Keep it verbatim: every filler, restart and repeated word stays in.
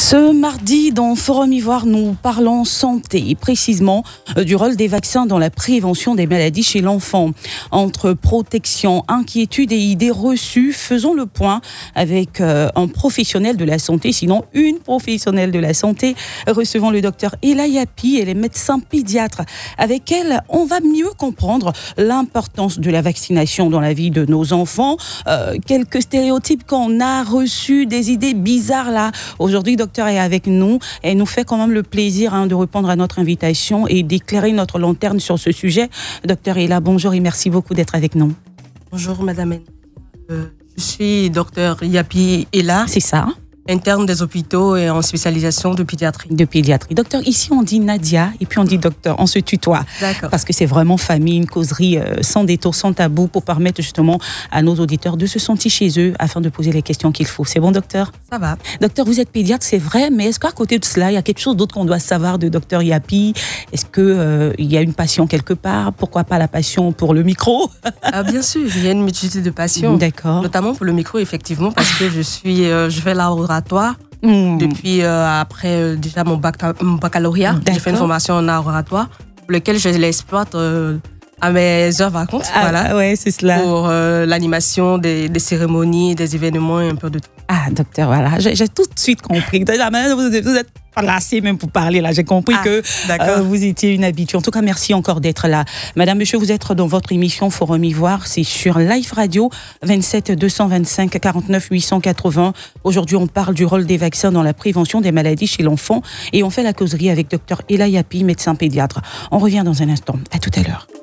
Ce mardi, dans Forum Ivoire, nous parlons santé et précisément du rôle des vaccins dans la prévention des maladies chez l'enfant. Entre protection, inquiétude et idées reçues, faisons le point avec euh, un professionnel de la santé, sinon une professionnelle de la santé. Recevons le docteur Ella Yapi, elle est médecin pédiatre. Avec elle, on va mieux comprendre l'importance de la vaccination dans la vie de nos enfants. Euh, quelques stéréotypes qu'on a reçus, des idées bizarres là. Aujourd'hui, docteur est avec nous et nous fait quand même le plaisir hein, de répondre à notre invitation et d'éclairer notre lanterne sur ce sujet. Docteur Ella, bonjour et merci beaucoup d'être avec nous. Bonjour madame. Euh, je suis docteur Yapi Ella. C'est ça. Interne des hôpitaux et en spécialisation de pédiatrie. De pédiatrie. Docteur, ici on dit Nadia et puis on dit docteur, on se tutoie. D'accord. Parce que c'est vraiment famille, une causerie euh, sans détour, sans tabou pour permettre justement à nos auditeurs de se sentir chez eux afin de poser les questions qu'il faut. C'est bon docteur? Ça va. Docteur, vous êtes pédiatre, c'est vrai, mais est-ce qu'à côté de cela, il y a quelque chose d'autre qu'on doit savoir de docteur Yapi? Est-ce qu'il euh, y a une passion quelque part? Pourquoi pas la passion pour le micro? Ah, bien sûr, il y a une multitude de passions. D'accord. Notamment pour le micro, effectivement, parce que je suis, euh, je fais l'oratoire Mmh. depuis euh, après euh, déjà mon, bac, mon baccalauréat. J'ai fait une formation en art oratoire pour lequel je l'exploite euh, à mes heures vacances. Ah, voilà. Ouais, c'est cela. Pour euh, l'animation des, des cérémonies, des événements et un peu de tout. Ah, docteur, voilà, j'ai, j'ai tout de suite compris. Vous êtes placé même pour parler là. J'ai compris ah, que euh, vous étiez une habituée. En tout cas, merci encore d'être là. Madame, monsieur, vous êtes dans votre émission Forum Ivoire. C'est sur Live Radio, vingt-sept deux cent vingt-cinq quarante-neuf huit cent quatre-vingts. Aujourd'hui, on parle du rôle des vaccins dans la prévention des maladies chez l'enfant. Et on fait la causerie avec docteur Ella Yapi, médecin pédiatre. On revient dans un instant. À tout à l'heure.